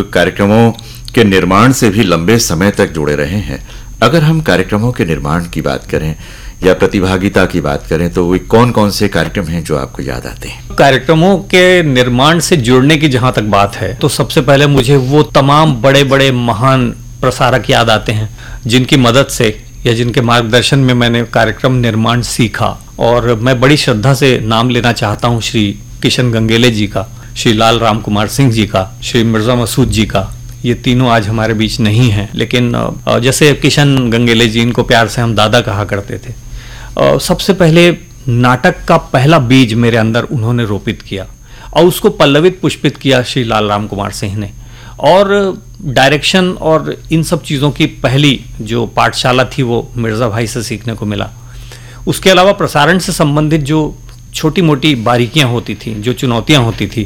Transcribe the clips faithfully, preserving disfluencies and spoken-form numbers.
कार्यक्रमों के निर्माण से भी लंबे समय तक जुड़े रहे हैं। अगर हम कार्यक्रमों के निर्माण की बात करें या प्रतिभागिता की बात करें तो वे कौन कौन से कार्यक्रम हैं जो आपको याद आते हैं? कार्यक्रमों के निर्माण से जुड़ने की जहां तक बात है तो सबसे पहले मुझे वो तमाम बड़े बड़े महान प्रसारक याद आते हैं जिनकी मदद से या जिनके मार्गदर्शन में मैंने कार्यक्रम निर्माण सीखा। और मैं बड़ी श्रद्धा से नाम लेना चाहता हूँ श्री किशन गंगेले जी का, श्री लाल राम कुमार सिंह जी का, श्री मिर्जा मसूद जी का। ये तीनों आज हमारे बीच नहीं हैं, लेकिन जैसे किशन गंगेले जी, इनको प्यार से हम दादा कहा करते थे। सबसे पहले नाटक का पहला बीज मेरे अंदर उन्होंने रोपित किया और उसको पल्लवित पुष्पित किया श्री लाल राम कुमार सिंह ने। और डायरेक्शन और इन सब चीज़ों की पहली जो पाठशाला थी वो मिर्ज़ा भाई से सीखने को मिला। उसके अलावा प्रसारण से संबंधित जो छोटी मोटी बारीकियां होती थी, जो चुनौतियां होती थी,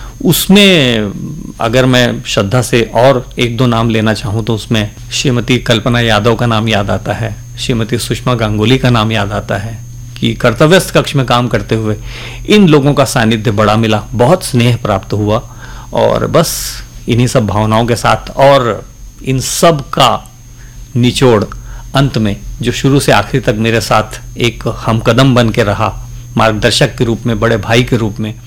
उसमें अगर मैं श्रद्धा से और एक दो नाम लेना चाहूँ तो उसमें श्रीमती कल्पना यादव का नाम याद आता है, श्रीमती सुषमा गांगुली का नाम याद आता है कि कर्तव्यस्थ कक्ष में काम करते हुए इन लोगों का सानिध्य बड़ा मिला, बहुत स्नेह प्राप्त हुआ। और बस इन्हीं सब भावनाओं के साथ और इन सब का निचोड़ अंत में जो शुरू से आखिरी तक मेरे साथ एक हमकदम बन के रहा, मार्गदर्शक के रूप में, बड़े भाई के रूप में,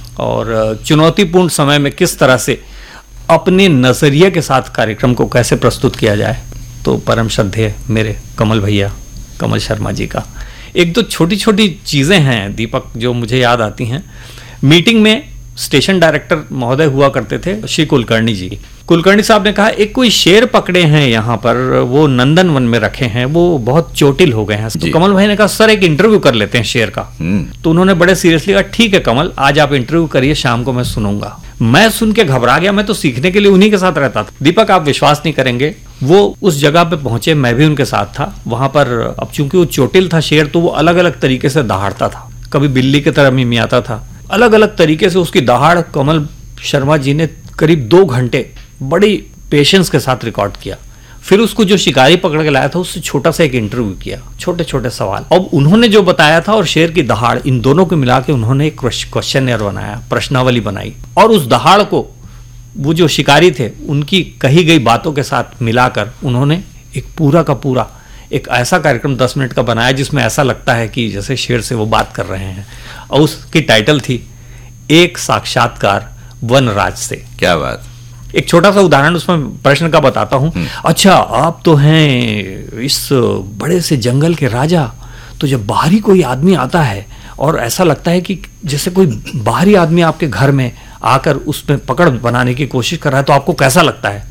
और चुनौतीपूर्ण समय में किस तरह से अपने नजरिए के साथ कार्यक्रम को कैसे प्रस्तुत किया जाए, तो परम श्रद्धेय मेरे कमल भैया, कमल शर्मा जी का। एक दो छोटी छोटी चीज़ें हैं दीपक जो मुझे याद आती हैं। मीटिंग में स्टेशन डायरेक्टर महोदय हुआ करते थे श्री कुलकर्णी जी। कुलकर्णी साहब ने कहा एक कोई शेर पकड़े हैं यहाँ पर, वो नंदन वन में रखे हैं, वो बहुत चोटिल हो गए हैं। तो कमल भाई ने कहा सर एक इंटरव्यू कर लेते हैं शेर का। तो उन्होंने बड़े सीरियसली कहा ठीक है कमल, आज आप इंटरव्यू करिए, शाम को मैं सुनूंगा। मैं सुन के घबरा गया, मैं तो सीखने के लिए उन्हीं के साथ रहता था। दीपक आप विश्वास नहीं करेंगे, वो उस जगह पे पहुंचे, मैं भी उनके साथ था वहां पर। अब चूंकि वो चोटिल था शेर, तो वो अलग अलग तरीके से दहाड़ता था, कभी बिल्ली की तरह मिमियाता था, अलग अलग तरीके से उसकी दहाड़ कमल शर्मा जी ने करीब दो घंटे बड़ी पेशेंस के साथ रिकॉर्ड किया। फिर उसको जो शिकारी पकड़ के लाया था उससे छोटा सा एक इंटरव्यू किया, छोटे छोटे सवाल। अब उन्होंने जो बताया था और शेर की दहाड़, इन दोनों को मिला के उन्होंने एक क्वेश्चनर बनाया, प्रश्नावली बनाई, और उस दहाड़ को वो जो शिकारी थे उनकी कही गई बातों के साथ मिलाकर उन्होंने एक पूरा का पूरा एक ऐसा कार्यक्रम दस मिनट का बनाया जिसमें ऐसा लगता है कि जैसे शेर से वो बात कर रहे हैं। और उसकी टाइटल थी एक साक्षात्कार वनराज से। क्या बात। एक छोटा सा उदाहरण उसमें प्रश्न का बताता हूं। अच्छा, आप तो हैं इस बड़े से जंगल के राजा, तो जब बाहरी कोई आदमी आता है और ऐसा लगता है कि जैसे कोई बाहरी आदमी आपके घर में आकर उसमें पकड़ बनाने की कोशिश कर रहा है, तो आपको कैसा लगता है?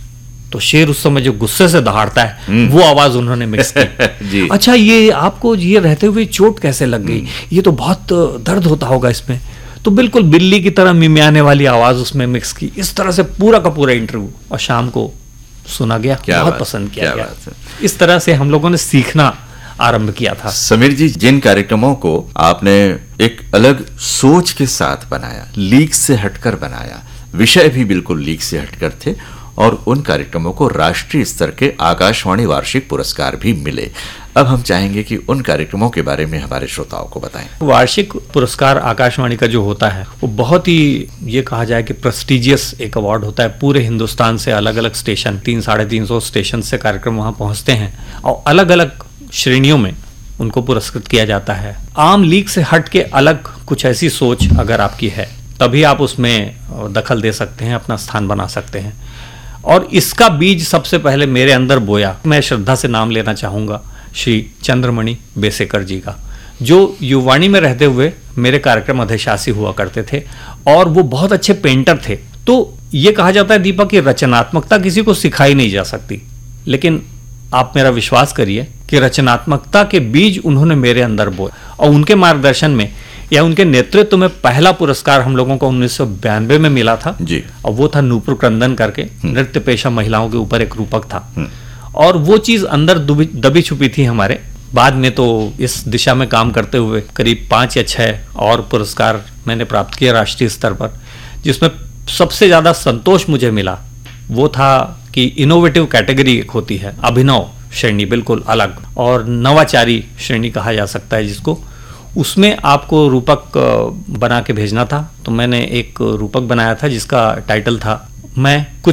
तो शेर उस समय जो गुस्से से दहाड़ता है वो आवाज उन्होंने मिक्स की। अच्छा, ये आपको ये रहते हुए चोट कैसे लग गई? ये तो बहुत दर्द होता होगा इसमें। तो बिल्कुल बिल्ली की तरह मिमियाने वाली आवाज उसमें मिक्स की। इस तरह से पूरा का पूरा इंटरव्यू और शाम को सुना गया, बहुत पसंद किया गया। इस तरह से हम लोगों ने सीखना आरंभ किया था। समीर जी, जिन कार्यक्रमों को आपने एक अलग सोच के साथ बनाया, लीक से हटकर बनाया, विषय भी बिल्कुल लीक से हटकर थे, और उन कार्यक्रमों को राष्ट्रीय स्तर के आकाशवाणी वार्षिक पुरस्कार भी मिले। अब हम चाहेंगे कि उन कार्यक्रमों के बारे में हमारे श्रोताओं को बताएं। वार्षिक पुरस्कार आकाशवाणी का जो होता है वो बहुत ही, ये कहा जाए कि प्रेस्टिजियस एक अवार्ड होता है। पूरे हिंदुस्तान से अलग अलग स्टेशन, तीन साढ़े तीन सौ स्टेशन से कार्यक्रम वहाँ पहुँचते हैं और अलग अलग श्रेणियों में उनको पुरस्कृत किया जाता है। आम लीग से हट के अलग कुछ ऐसी सोच अगर आपकी है तभी आप उसमें दखल दे सकते हैं, अपना स्थान बना सकते हैं। और इसका बीज सबसे पहले मेरे अंदर बोया, मैं श्रद्धा से नाम लेना चाहूँगा श्री चंद्रमणि बेसेकर जी का, जो युवाणी में रहते हुए मेरे कार्यक्रम अधिशासी हुआ करते थे और वो बहुत अच्छे पेंटर थे। तो ये कहा जाता है दीपक कि रचनात्मकता किसी को सिखाई नहीं जा सकती, लेकिन आप मेरा विश्वास करिए कि रचनात्मकता के बीज उन्होंने मेरे अंदर बोए और उनके मार्गदर्शन में या उनके नेतृत्व में पहला पुरस्कार हम लोगों को उन्नीस सौ बयानबे में मिला था जी। और वो था नूपुर क्रंदन करके, नृत्य पेशा महिलाओं के ऊपर एक रूपक था और वो चीज अंदर दबी छुपी थी हमारे। बाद में तो इस दिशा में काम करते हुए करीब पांच या छह और पुरस्कार मैंने प्राप्त किए राष्ट्रीय स्तर पर, जिसमें सबसे ज्यादा संतोष मुझे मिला वो था कि इनोवेटिव कैटेगरी एक होती है, अभिनव श्रेणी बिल्कुल अलग, और नवाचारी श्रेणी कहा जा सकता है जिसको, उसमें आपको रूपक बना के भेजना था। तो मैंने एक रूपक बनाया था जिसका टाइटल था मैं कुछ